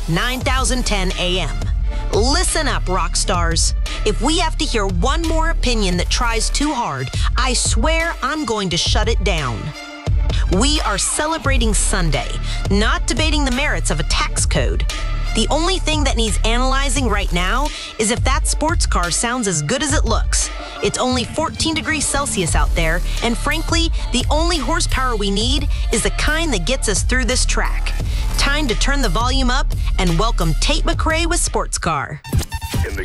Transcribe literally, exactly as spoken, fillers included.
nine thousand ten A M. Listen up, rock stars. If we have to hear one more opinion that tries too hard, I swear I'm going to shut it down. We are celebrating Sunday, not debating the merits of a tax code. The only thing that needs analyzing right now is if that sports car sounds as good as it looks. It's only fourteen degrees Celsius out there, and frankly, the only horsepower we need is the kind that gets us through this track. Time to turn the volume up and welcome Tate McRae with Sports Car. In the